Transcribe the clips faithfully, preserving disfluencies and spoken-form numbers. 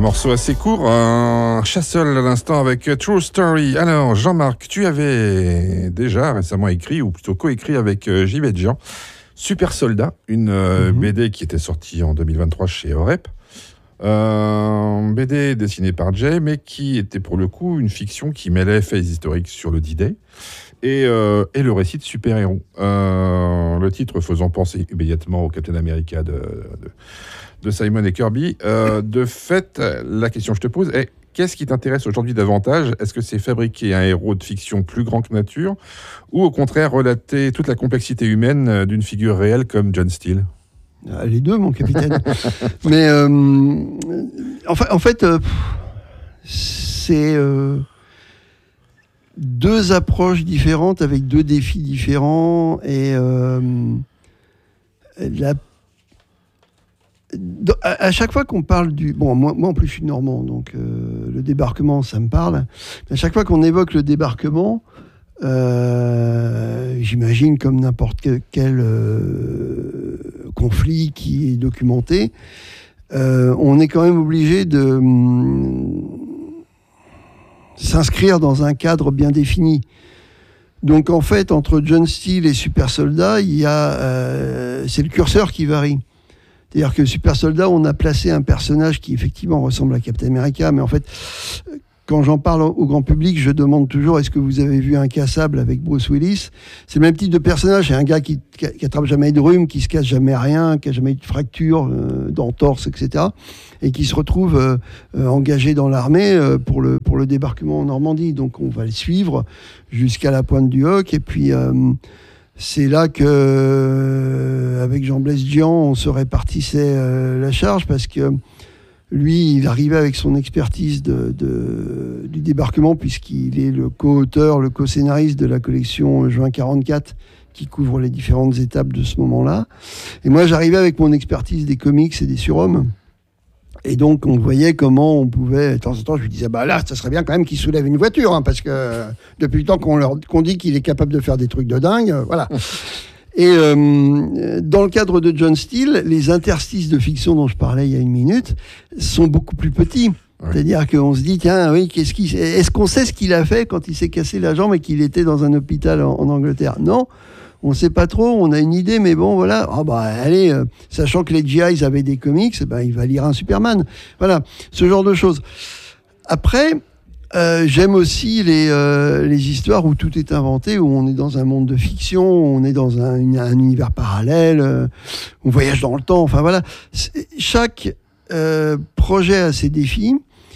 morceau assez court, un chassol à l'instant avec True Story. Alors, Jean-Marc, tu avais déjà récemment écrit, ou plutôt co-écrit avec J V Jean, Super Soldat, une mm-hmm. B D qui était sortie en deux mille vingt-trois chez Orep. Euh, B D dessinée par Jay, mais qui était pour le coup une fiction qui mêlait faits historiques sur le D-Day et, euh, et le récit de super-héros. Euh, le titre faisant penser immédiatement au Captain America de... de de Simon et Kirby. Euh, de fait, la question que je te pose est, qu'est-ce qui t'intéresse aujourd'hui davantage ? Est-ce que c'est fabriquer un héros de fiction plus grand que nature, ou au contraire relater toute la complexité humaine d'une figure réelle comme John Steele ? Ah, les deux, mon capitaine. Mais euh, en fait, en fait euh, c'est euh, deux approches différentes avec deux défis différents, et euh, la à chaque fois qu'on parle du... Bon, moi, moi en plus, je suis normand, donc euh, le débarquement, ça me parle. À chaque fois qu'on évoque le débarquement, euh, j'imagine comme n'importe quel euh, conflit qui est documenté, euh, on est quand même obligé de hum, s'inscrire dans un cadre bien défini. Donc, en fait, entre John Steele et Super Soldat, il y a, euh, c'est le curseur qui varie. C'est-à-dire que Super Soldat, on a placé un personnage qui effectivement ressemble à Captain America, mais en fait, quand j'en parle au grand public, je demande toujours, est-ce que vous avez vu Incassable avec Bruce Willis ? C'est le même type de personnage, c'est un gars qui, qui attrape jamais de rhume, qui se casse jamais rien, qui a jamais eu de fracture euh, d'entorse, et cetera, et qui se retrouve euh, euh, engagé dans l'armée euh, pour le pour le débarquement en Normandie. Donc on va le suivre jusqu'à la pointe du Hoc, et puis euh, c'est là que, euh, avec Jean-Blaise Dian, on se répartissait euh, la charge, parce que lui, il arrivait avec son expertise de, de, du débarquement, puisqu'il est le co-auteur, le co-scénariste de la collection Juin quarante-quatre, qui couvre les différentes étapes de ce moment-là. Et moi, j'arrivais avec mon expertise des comics et des surhommes. Et donc, on voyait comment on pouvait... De temps en temps, je lui disais, bah là, ça serait bien quand même qu'il soulève une voiture, hein, parce que euh, depuis le temps qu'on, leur, qu'on dit qu'il est capable de faire des trucs de dingue, euh, voilà. Et euh, dans le cadre de John Steele, les interstices de fiction dont je parlais il y a une minute sont beaucoup plus petits. Ouais. C'est-à-dire qu'on se dit, tiens, oui, qu'est-ce qu'il... est-ce qu'on sait ce qu'il a fait quand il s'est cassé la jambe et qu'il était dans un hôpital en, en Angleterre ? Non. On ne sait pas trop, on a une idée, mais bon, voilà. Ah bah, allez, euh, sachant que les G Is avaient des comics, bah, il va lire un Superman. Voilà, ce genre de choses. Après, euh, j'aime aussi les, euh, les histoires où tout est inventé, où on est dans un monde de fiction, où on est dans un, une, un univers parallèle, euh, on voyage dans le temps, enfin voilà. C'est, chaque euh, projet a ses défis.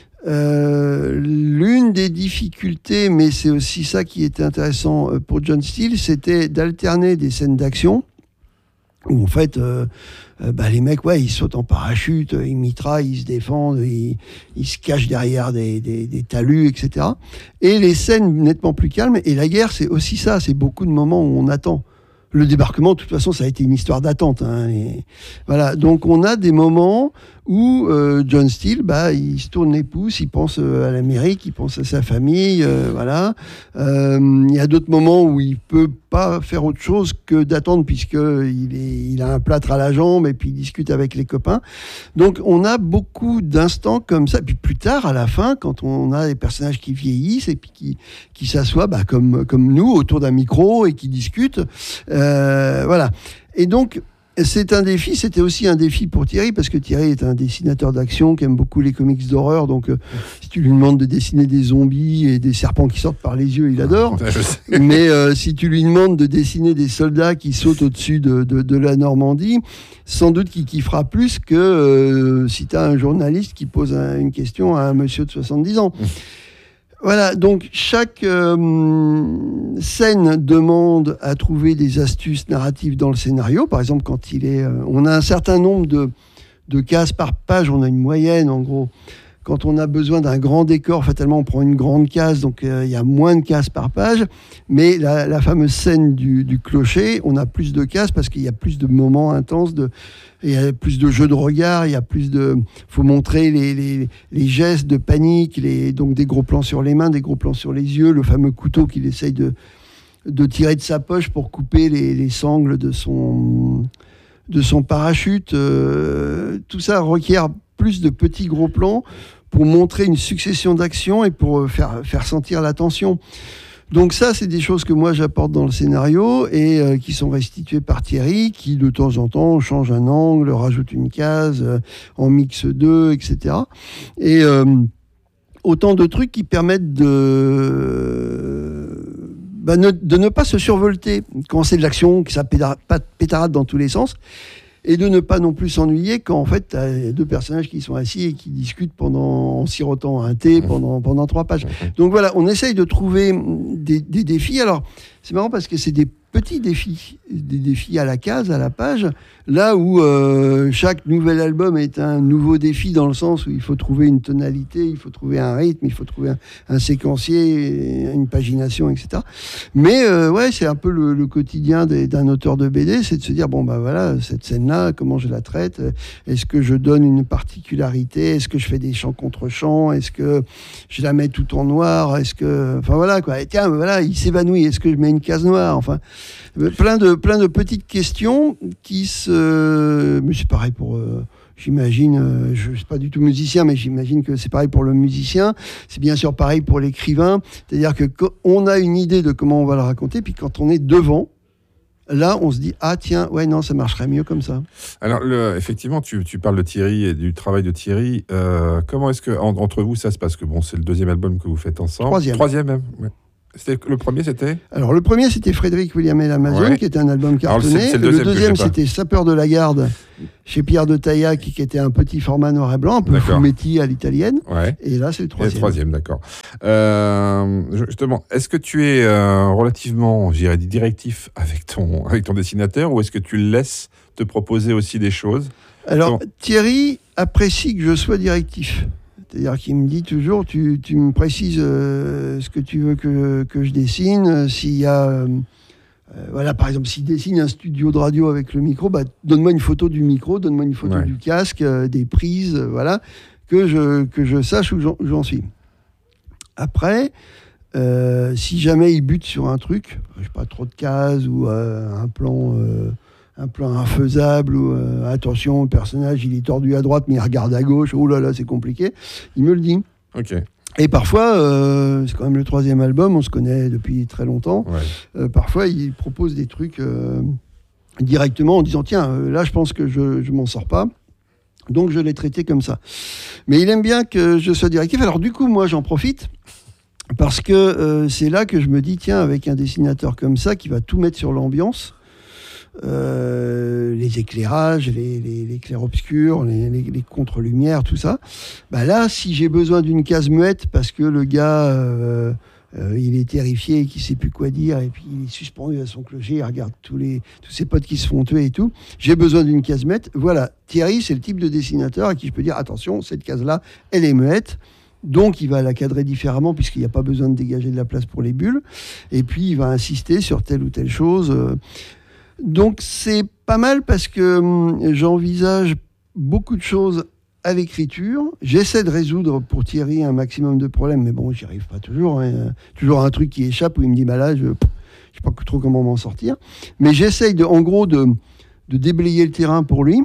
Euh, l'une des difficultés, mais c'est aussi ça qui était intéressant pour John Steele, c'était d'alterner des scènes d'action où en fait euh, euh, bah, les mecs ouais, ils sautent en parachute, ils mitraillent, ils se défendent, ils, ils se cachent derrière des, des, des talus, et cetera. Et les scènes nettement plus calmes, et la guerre c'est aussi ça, c'est beaucoup de moments où on attend. Le débarquement, de toute façon, ça a été une histoire d'attente. Hein, et voilà. Donc, on a des moments où euh, John Steele, bah, il se tourne les pouces, il pense euh, à l'Amérique, il pense à sa famille, euh, voilà. Euh, il y a d'autres moments où il peut pas faire autre chose que d'attendre, puisque il est, il a un plâtre à la jambe et puis il discute avec les copains. Donc, on a beaucoup d'instants comme ça. Puis plus tard, à la fin, quand on a des personnages qui vieillissent et puis qui, qui s'assoient, bah, comme, comme nous, autour d'un micro et qui discutent. Euh, voilà. Et donc, c'est un défi, c'était aussi un défi pour Thierry, parce que Thierry est un dessinateur d'action qui aime beaucoup les comics d'horreur, donc euh, si tu lui demandes de dessiner des zombies et des serpents qui sortent par les yeux, il adore. Mais euh, si tu lui demandes de dessiner des soldats qui sautent au-dessus de, de, de la Normandie, sans doute qu'il kiffera plus que euh, si tu as un journaliste qui pose un, une question à un monsieur de soixante-dix ans. Voilà, donc chaque euh, scène demande à trouver des astuces narratives dans le scénario. Par exemple, quand il est, euh, on a un certain nombre de, de cases par page, on a une moyenne en gros. Quand on a besoin d'un grand décor, fatalement, on prend une grande case, donc euh, il y a moins de cases par page. Mais la, la fameuse scène du, du clocher, on a plus de cases parce qu'il y a plus de moments intenses, de, il y a plus de jeux de regard, il y a plus de... Il faut montrer les, les, les gestes de panique, les, donc des gros plans sur les mains, des gros plans sur les yeux, le fameux couteau qu'il essaye de, de tirer de sa poche pour couper les, les sangles de son, de son parachute. Euh, tout ça requiert plus de petits gros plans pour montrer une succession d'actions et pour faire, faire sentir la tension. Donc ça, c'est des choses que moi j'apporte dans le scénario et euh, qui sont restituées par Thierry, qui de temps en temps change un angle, rajoute une case, euh, en mixe deux, et cetera. Et euh, autant de trucs qui permettent de, bah, ne, de ne pas se survolter quand c'est de l'action, que ça pétarade dans tous les sens. Et de ne pas non plus s'ennuyer quand en fait tu as deux personnages qui sont assis et qui discutent pendant, en sirotant un thé pendant, pendant trois pages. Donc voilà, on essaye de trouver des, des défis. Alors c'est marrant parce que c'est des petits défis, des défis à la case, à la page, là où euh, chaque nouvel album est un nouveau défi dans le sens où il faut trouver une tonalité, il faut trouver un rythme, il faut trouver un, un séquencier, une pagination, et cetera. Mais euh, ouais, c'est un peu le, le quotidien des, d'un auteur de B D, c'est de se dire, bon bah voilà, cette scène-là, comment je la traite? Est-ce que je donne une particularité? Est-ce que je fais des chants contre chants? Est-ce que je la mets tout en noir? Est-ce que... Enfin voilà, quoi. Et tiens, voilà, il s'évanouit, est-ce que je mets une case noire? Enfin... Plein de, plein de petites questions qui se... Mais c'est pareil pour... Euh, j'imagine, euh, je ne suis pas du tout musicien, mais j'imagine que c'est pareil pour le musicien. C'est bien sûr pareil pour l'écrivain. C'est-à-dire qu'on a une idée de comment on va le raconter, puis quand on est devant, là, on se dit, ah tiens, ouais, non, ça marcherait mieux comme ça. Alors, le, effectivement, tu, tu parles de Thierry et du travail de Thierry. Euh, comment est-ce que, en, entre vous, ça se passe? Que bon, c'est le deuxième album que vous faites ensemble. Troisième. Troisième même, ouais. C'était, le premier, c'était Alors, le premier, c'était Frédéric William et l'Amazon, ouais. qui était un album cartonné. Alors, le, c'est, c'est le deuxième, le deuxième c'était Sapeur de la Garde, chez Pierre de Taillac, qui était un petit format noir et blanc, un peu fumetti à l'italienne. Ouais. Et là, c'est le troisième. Et le troisième, d'accord. Euh, justement, est-ce que tu es euh, relativement, je dirais, directif avec ton, avec ton dessinateur, ou est-ce que tu le laisses te proposer aussi des choses? Alors, Comment... Thierry apprécie que je sois directif. C'est-à-dire qu'il me dit toujours, tu, tu me précises euh, ce que tu veux que, que je dessine. Euh, s'il y a, euh, voilà, par exemple, s'il dessine un studio de radio avec le micro, bah, donne-moi une photo du micro, donne-moi une photo ouais. du casque, euh, des prises, euh, voilà, que je, que je sache où j'en, où j'en suis. Après, euh, si jamais il bute sur un truc, je sais pas, trop de cases ou euh, un plan... Euh, un plan infaisable, ou euh, attention, le personnage il est tordu à droite mais il regarde à gauche, oh là là c'est compliqué, il me le dit. Ok. Et parfois, euh, c'est quand même le troisième album, on se connaît depuis très longtemps, ouais. euh, parfois il propose des trucs euh, directement en disant tiens, euh, là je pense que je ne m'en sors pas, donc je l'ai traité comme ça. Mais il aime bien que je sois directif, alors du coup moi j'en profite, parce que euh, c'est là que je me dis tiens, avec un dessinateur comme ça qui va tout mettre sur l'ambiance, Euh, les éclairages, les, les, les clairs-obscurs, les, les, les contre-lumières, tout ça. Bah là, si j'ai besoin d'une case muette parce que le gars, euh, euh, il est terrifié et qu'il ne sait plus quoi dire, et puis il est suspendu à son clocher, il regarde tous, les, tous ses potes qui se font tuer et tout, j'ai besoin d'une case muette. Voilà, Thierry, c'est le type de dessinateur à qui je peux dire, attention, cette case-là, elle est muette. Donc, il va la cadrer différemment puisqu'il n'y a pas besoin de dégager de la place pour les bulles. Et puis, il va insister sur telle ou telle chose. Donc, c'est pas mal parce que hum, j'envisage beaucoup de choses à l'écriture. J'essaie de résoudre pour Thierry un maximum de problèmes, mais bon, j'y arrive pas toujours. Hein. Toujours un truc qui échappe où il me dit, bah là, je ne sais pas trop comment m'en sortir. Mais j'essaie, de, en gros, de, de déblayer le terrain pour lui.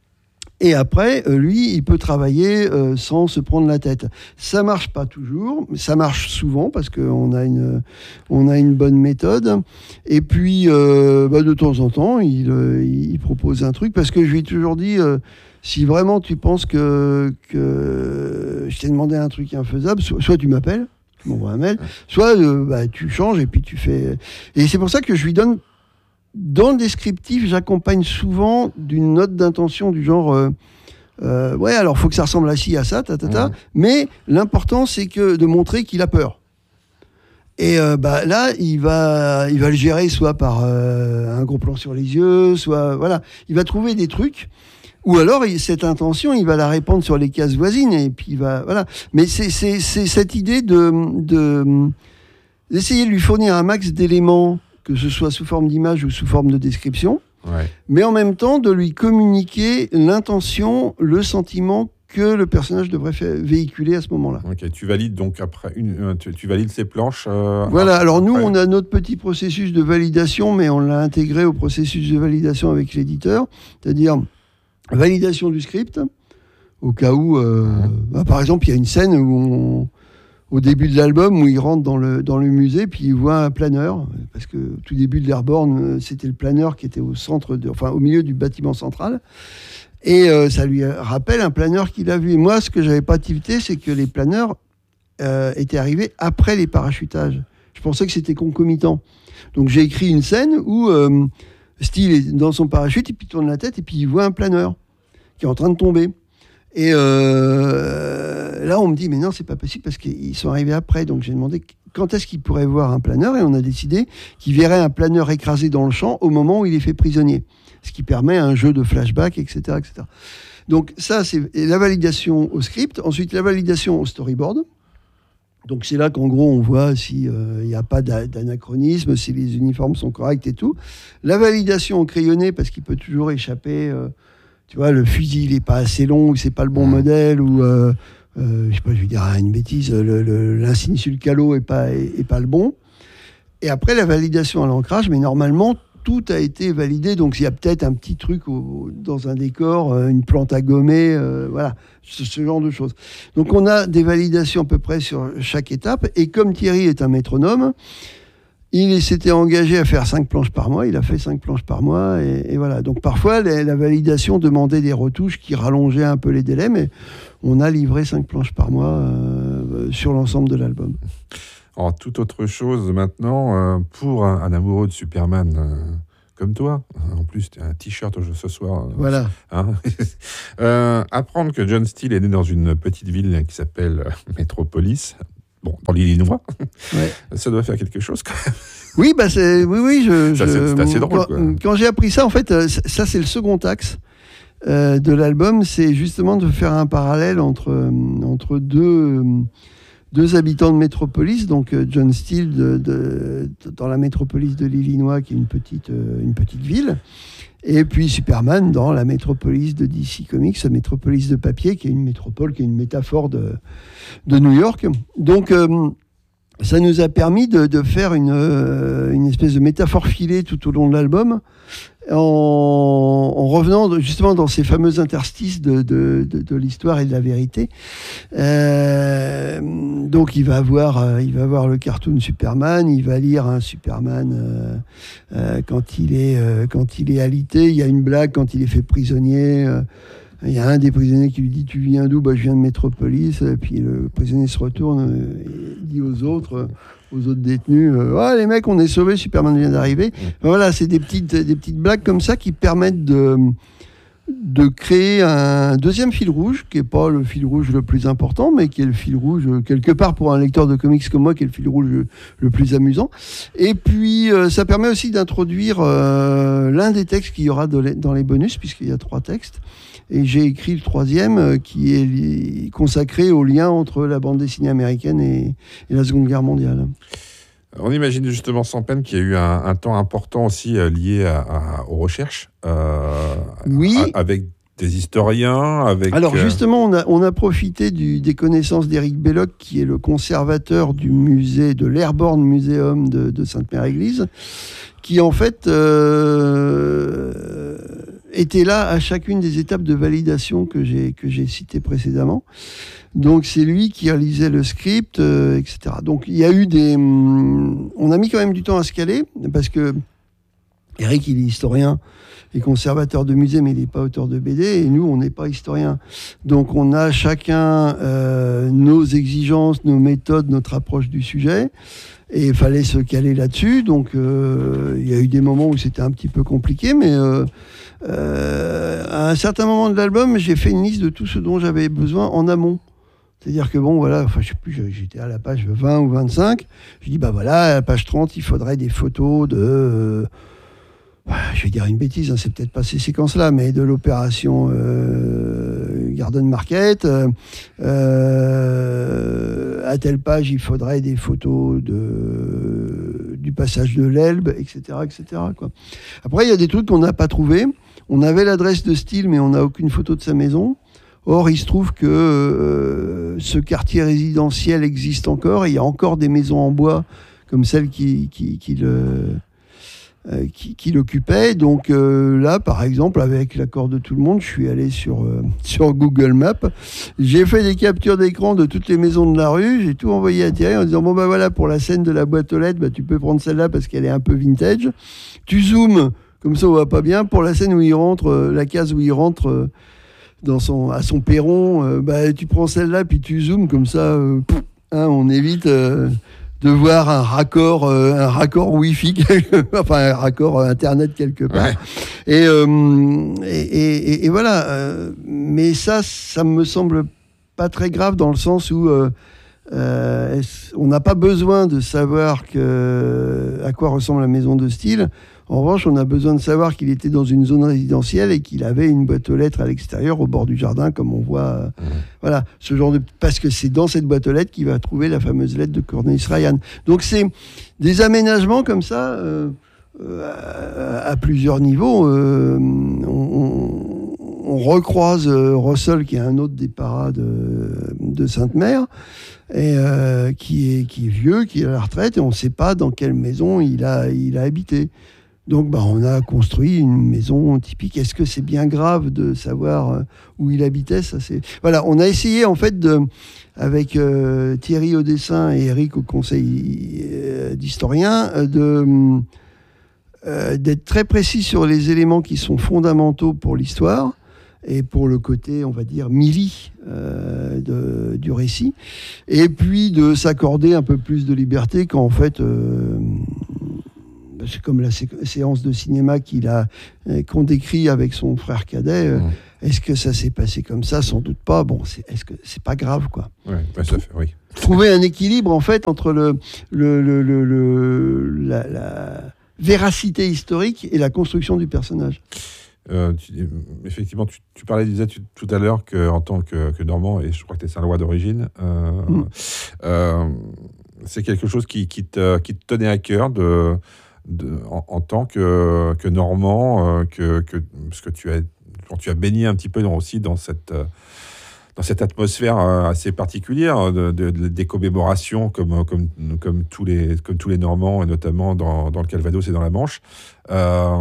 Et après, lui, il peut travailler euh, sans se prendre la tête. Ça marche pas toujours, mais ça marche souvent parce qu'on a une, on a une bonne méthode. Et puis, euh, bah, de temps en temps, il, euh, il propose un truc parce que je lui ai toujours dit, euh, si vraiment tu penses que, que je t'ai demandé un truc infaisable, soit, soit tu m'appelles, tu m'envoies un mail, soit euh, bah, tu changes et puis tu fais... Et c'est pour ça que je lui donne... Dans le descriptif, j'accompagne souvent d'une note d'intention du genre euh, euh, ouais, alors il faut que ça ressemble à ci, à ça, ta, ta, ta. Mmh. Mais l'important, c'est que de montrer qu'il a peur. Et euh, bah, là, il va, il va le gérer soit par euh, un gros plan sur les yeux, soit. Voilà. Il va trouver des trucs. Ou alors, il, cette intention, il va la répandre sur les cases voisines. Et puis, il va. Voilà. Mais c'est, c'est, c'est cette idée de, de, d'essayer de lui fournir un max d'éléments, que ce soit sous forme d'image ou sous forme de description, ouais. Mais en même temps de lui communiquer l'intention, le sentiment que le personnage devrait faire, véhiculer à ce moment-là. Ok, tu valides donc après, une, tu, tu valides ces planches. Euh, voilà, après, alors nous, après. On a notre petit processus de validation, mais on l'a intégré au processus de validation avec l'éditeur, c'est-à-dire validation du script, au cas où. Euh, Mmh. Bah, par exemple, il y a une scène où on, au début de l'album où il rentre dans le, dans le musée, puis il voit un planeur, parce que au tout début de l'Airborne, c'était le planeur qui était au centre, de, enfin au milieu du bâtiment central, et euh, ça lui rappelle un planeur qu'il a vu. Et moi, ce que j'avais pas tilté, c'est que les planeurs euh, étaient arrivés après les parachutages. Je pensais que c'était concomitant. Donc j'ai écrit une scène où euh, Steele est dans son parachute, et puis il tourne la tête, et puis il voit un planeur qui est en train de tomber. Et euh, là, on me dit, mais non, c'est pas possible parce qu'ils sont arrivés après. Donc, j'ai demandé quand est-ce qu'il pourrait voir un planeur, et on a décidé qu'il verrait un planeur écrasé dans le champ au moment où il est fait prisonnier. Ce qui permet un jeu de flashback, et cetera, et cetera. Donc, ça, c'est la validation au script. Ensuite, la validation au storyboard. Donc, c'est là qu'en gros, on voit s'il n'y a pas d'anachronisme, si les uniformes sont corrects et tout. La validation au crayonné, parce qu'il peut toujours échapper... Euh, tu vois, le fusil, il n'est pas assez long, ou c'est pas le bon modèle, ou, euh, euh, je sais pas, je vais dire une bêtise, le, le, l'insigne sur le calot n'est pas, est, est pas le bon. Et après, la validation à l'ancrage, mais normalement, tout a été validé. Donc, il y a peut-être un petit truc au, dans un décor, euh, une plante à gommer, euh, voilà, ce, ce genre de choses. Donc, on a des validations à peu près sur chaque étape. Et comme Thierry est un métronome, il s'était engagé à faire cinq planches par mois. Il a fait cinq planches par mois. Et, et voilà. Donc, parfois, la, la validation demandait des retouches qui rallongeaient un peu les délais, mais on a livré cinq planches par mois euh, sur l'ensemble de l'album. Alors, toute autre chose maintenant, euh, pour un, un amoureux de Superman euh, comme toi, en plus, tu as un t-shirt ce soir. Euh, voilà. Hein euh, apprendre que John Steele est né dans une petite ville qui s'appelle Metropolis. Bon, dans l'Illinois, ouais. Ça doit faire quelque chose quand même. Oui, bah c'est, oui, oui, je, ça, je, c'est, c'est assez drôle. Quand, quoi. quand j'ai appris ça, en fait, ça c'est le second axe euh, de l'album, c'est justement de faire un parallèle entre entre deux deux habitants de Métropolis, donc John Steele de, de, de, dans la métropolis de l'Illinois, qui est une petite une petite ville. Et puis Superman dans la métropolis de D C Comics, métropolis de papier, qui est une métropole, qui est une métaphore de, de New York. Donc, euh, ça nous a permis de, de faire une, euh, une espèce de métaphore filée tout au long de l'album, en, en revenant de, justement dans ces fameux interstices de, de, de, de l'histoire et de la vérité. Euh, donc il va avoir, euh, il va avoir le cartoon Superman, il va lire un Superman euh, euh, quand il est euh, quand il est alité. Il y a une blague quand il est fait prisonnier. Euh, il y a un des prisonniers qui lui dit « Tu viens d'où ?» « Bah, je viens de Métropolis. » Et puis le prisonnier se retourne et dit aux autres, aux autres détenus « Ah, les mecs, on est sauvés, Superman vient d'arriver. » Voilà, c'est des petites, des petites blagues comme ça qui permettent de, de créer un deuxième fil rouge, qui n'est pas le fil rouge le plus important, mais qui est le fil rouge, quelque part pour un lecteur de comics comme moi, qui est le fil rouge le plus amusant. Et puis, euh, ça permet aussi d'introduire euh, l'un des textes qu'il y aura de les, dans les bonus, puisqu'il y a trois textes. Et j'ai écrit le troisième euh, qui est li- consacré au lien entre la bande dessinée américaine et, et la Seconde Guerre mondiale. On imagine justement sans peine qu'il y a eu un, un temps important aussi euh, lié à, à, aux recherches, euh, oui. à, avec des historiens. Avec, Alors justement, on a, on a profité du, des connaissances d'Éric Belloc, qui est le conservateur du musée de l'Airborne Museum de, de Sainte-Mère-Église, qui en fait euh, était là à chacune des étapes de validation que j'ai, que j'ai citées précédemment. Donc c'est lui qui réalisait le script, euh, et cetera. Donc il y a eu des... On a mis quand même du temps à se caler, parce que Eric, il est historien et conservateur de musée, mais il n'est pas auteur de B D, et nous, on n'est pas historien. Donc on a chacun euh, nos exigences, nos méthodes, notre approche du sujet, et il fallait se caler là-dessus. Donc euh, il y a eu des moments où c'était un petit peu compliqué, mais euh, euh, à un certain moment de l'album, j'ai fait une liste de tout ce dont j'avais besoin en amont. C'est-à-dire que bon, voilà, enfin, je sais plus, j'étais à la page vingt ou vingt-cinq. Je dis, bah voilà, à la page trente, il faudrait des photos de, euh, je vais dire une bêtise, hein, c'est peut-être pas ces séquences-là, mais de l'opération euh, Garden Market. Euh, euh, à telle page, il faudrait des photos de, du passage de l'Elbe, et cetera, et cetera, quoi. Après, il y a des trucs qu'on n'a pas trouvés. On avait l'adresse de Steele, mais on n'a aucune photo de sa maison. Or, il se trouve que euh, ce quartier résidentiel existe encore, et il y a encore des maisons en bois, comme celle qui, qui, qui le, euh, qui, qui l'occupait. Donc euh, là, par exemple, avec l'accord de tout le monde, je suis allé sur, euh, sur Google Maps. J'ai fait des captures d'écran de toutes les maisons de la rue. J'ai tout envoyé à Thierry en disant, bon, bah voilà, pour la scène de la boîte aux lettres, bah, tu peux prendre celle-là parce qu'elle est un peu vintage. Tu zoomes, comme ça on va pas bien. Pour la scène où il rentre, euh, la case où il rentre... Euh, Dans son, à son perron, euh, bah, tu prends celle-là, puis tu zoomes, comme ça, euh, pff, hein, on évite euh, de voir un raccord, euh, un raccord Wi-Fi, quelque, enfin un raccord Internet quelque part. Ouais. Et, euh, et, et, et voilà. Euh, mais ça, ça me semble pas très grave dans le sens où euh, euh, on n'a pas besoin de savoir que, à quoi ressemble la maison de style. En revanche, on a besoin de savoir qu'il était dans une zone résidentielle et qu'il avait une boîte aux lettres à l'extérieur, au bord du jardin, comme on voit. Mmh. Voilà, ce genre de... Parce que c'est dans cette boîte aux lettres qu'il va trouver la fameuse lettre de Cornelis Ryan. Donc, c'est des aménagements comme ça, euh, euh, à, à plusieurs niveaux. Euh, on, on recroise euh, Russell, qui est un autre des paras de, de Sainte-Mère, et euh, qui, est, qui est vieux, qui est à la retraite, et on ne sait pas dans quelle maison il a, il a habité. Donc, bah, on a construit une maison typique. Est-ce que c'est bien grave de savoir où il habitait? Ça, c'est... Voilà, on a essayé, en fait, de, avec euh, Thierry au dessin et Eric au conseil euh, d'historien, euh, de, euh, d'être très précis sur les éléments qui sont fondamentaux pour l'histoire et pour le côté, on va dire, milli euh, de, du récit. Et puis, de s'accorder un peu plus de liberté quand, en fait... Euh, c'est comme la sé- séance de cinéma qu'il a, qu'on décrit avec son frère cadet. Mmh. Est-ce que ça s'est passé comme ça? Sans doute pas. Bon, c'est, est-ce que c'est pas grave, quoi. Ouais, bah ça fait, oui. Trouver un équilibre, en fait, entre le, le, le, le, le la, la véracité historique et la construction du personnage. Euh, tu, effectivement, tu, tu parlais, disais tu, tout à l'heure qu'en tant que, que Normand, et je crois que tu es Saint-Lois d'origine, euh, mmh. euh, c'est quelque chose qui, qui, te, qui te tenait à cœur de... De, en, en tant que, que Normand, euh, que, que, parce que tu as, tu as baigné un petit peu dans, aussi dans cette, euh, dans cette atmosphère euh, assez particulière de, de, de, des commémorations comme, comme, comme, tous les, comme tous les Normands, et notamment dans, dans le Calvados et dans la Manche. Euh,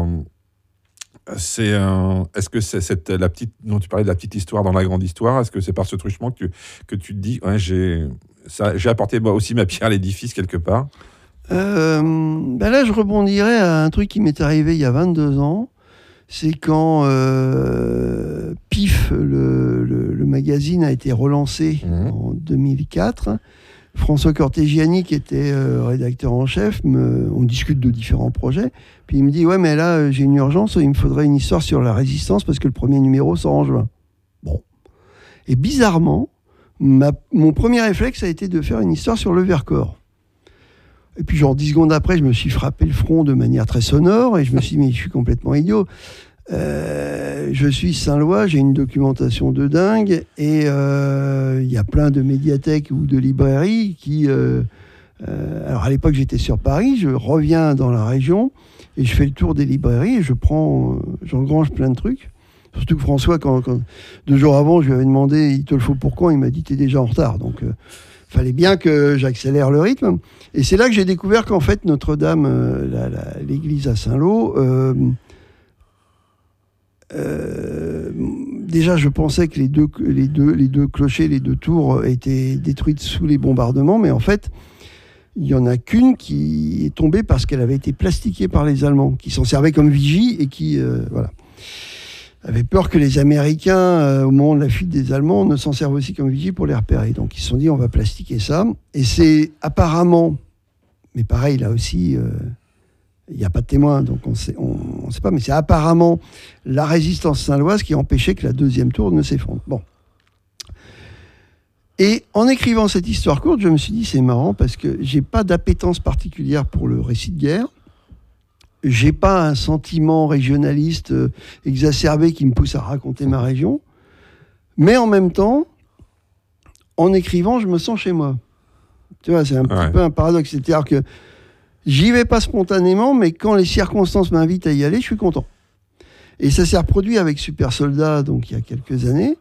c'est un, est-ce que c'est cette, la petite, dont tu parlais de la petite histoire dans la grande histoire, est-ce que c'est par ce truchement que tu, que tu te dis, ouais, j'ai, ça, j'ai apporté moi aussi ma pierre à l'édifice quelque part? Euh, ben là, je rebondirais à un truc qui m'est arrivé il y a vingt-deux ans. C'est quand euh, Pif, le, le, le magazine, a été relancé mmh. en deux mille quatre. François Cortegiani, qui était euh, rédacteur en chef, me, on discute de différents projets. Puis il me dit, ouais, mais là, j'ai une urgence, il me faudrait une histoire sur la résistance parce que le premier numéro sort en juin. Bon. Et bizarrement, ma, mon premier réflexe a été de faire une histoire sur le Vercors. Et puis, genre, dix secondes après, je me suis frappé le front de manière très sonore et je me suis dit, mais je suis complètement idiot. Euh, je suis Saint-Lois, j'ai une documentation de dingue et il euh, y a plein de médiathèques ou de librairies qui... Euh, euh, alors, à l'époque, j'étais sur Paris, je reviens dans la région et je fais le tour des librairies et je prends... J'engrange plein de trucs. Surtout que François, quand, quand, deux jours avant, je lui avais demandé, il te le faut pour quand? Il m'a dit, t'es déjà en retard. Donc... Euh, fallait bien que j'accélère le rythme. Et c'est là que j'ai découvert qu'en fait, Notre-Dame, euh, la, la, l'église à Saint-Lô, euh, euh, déjà, je pensais que les deux, les, deux, les deux clochers, les deux tours étaient détruites sous les bombardements, mais en fait, il n'y en a qu'une qui est tombée parce qu'elle avait été plastiquée par les Allemands, qui s'en servaient comme vigie et qui... Euh, voilà. avaient peur que les Américains, euh, au moment de la fuite des Allemands, ne s'en servent aussi comme vigie pour les repérer. Donc ils se sont dit, on va plastiquer ça. Et c'est apparemment, mais pareil, là aussi, il euh, n'y a pas de témoin, donc on sait, on ne sait pas, mais c'est apparemment la résistance saint-loise qui a empêché que la deuxième tour ne s'effondre. Bon. Et en écrivant cette histoire courte, je me suis dit, c'est marrant, parce que j'ai pas d'appétence particulière pour le récit de guerre. J'ai pas un sentiment régionaliste euh, exacerbé qui me pousse à raconter ma région. Mais en même temps, en écrivant, je me sens chez moi. Tu vois, c'est un ouais. petit peu un paradoxe. C'est-à-dire que j'y vais pas spontanément, mais quand les circonstances m'invitent à y aller, je suis content. Et ça s'est reproduit avec Super Soldat, donc il y a quelques années,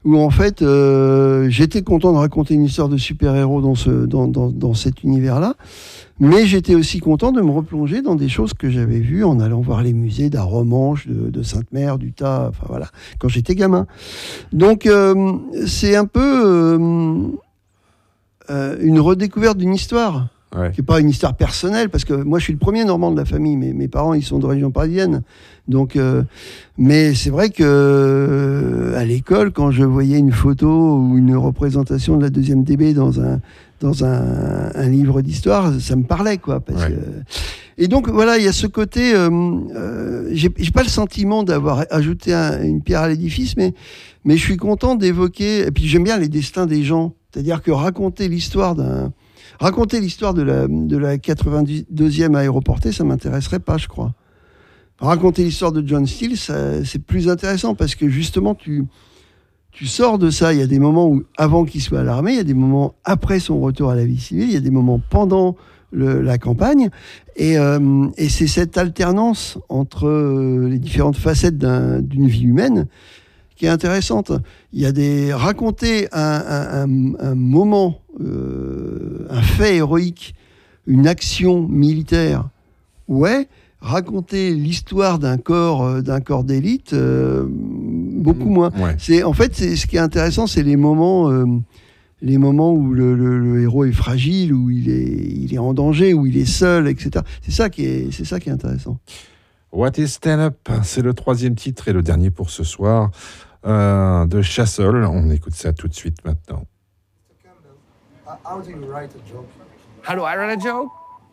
où en fait, euh, j'étais content de raconter une histoire de super-héros dans, ce, dans, dans, dans cet univers-là, mais j'étais aussi content de me replonger dans des choses que j'avais vues en allant voir les musées d'Arromanches, de, de Sainte-Mère, d'Utah, enfin voilà, quand j'étais gamin. Donc, euh, c'est un peu euh, euh, une redécouverte d'une histoire. Ouais. Qui n'est pas une histoire personnelle, parce que moi je suis le premier Normand de la famille, mais mes parents ils sont de région parisienne. Donc, euh, mais c'est vrai que euh, à l'école, quand je voyais une photo ou une représentation de la deuxième D B dans un dans un, un livre d'histoire, ça me parlait quoi. Parce ouais. que... Et donc voilà, il y a ce côté. Euh, euh, j'ai, j'ai pas le sentiment d'avoir ajouté un, une pierre à l'édifice, mais mais je suis content d'évoquer. Et puis j'aime bien les destins des gens, c'est-à-dire que raconter l'histoire d'un Raconter l'histoire de la, de la quatre-vingt-deuxième aéroportée, ça ne m'intéresserait pas, je crois. Raconter l'histoire de John Steele, ça, c'est plus intéressant parce que justement, tu, tu sors de ça. Il y a des moments où, avant qu'il soit à l'armée, il y a des moments après son retour à la vie civile, il y a des moments pendant le, la campagne. Et, euh, et c'est cette alternance entre euh, les différentes facettes d'un, d'une vie humaine qui est intéressante. Il y a des raconter un, un, un, un moment, euh, un fait héroïque, une action militaire. Ouais, raconter l'histoire d'un corps, d'un corps d'élite, euh, beaucoup moins. Ouais. C'est en fait, c'est ce qui est intéressant, c'est les moments, euh, les moments où le, le, le héros est fragile, où il est, il est en danger, où il est seul, et cetera. C'est ça qui est, c'est ça qui est intéressant. What is Stand Up? C'est le troisième titre et le dernier pour ce soir euh, de Chassol. On écoute ça tout de suite maintenant. How do you write a joke? How do I write a joke?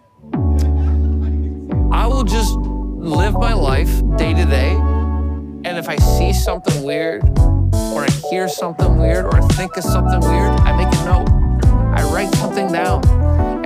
I will just live my life day to day, and if I see something weird, or I hear something weird, or I think of something weird, I make a note. I write something down.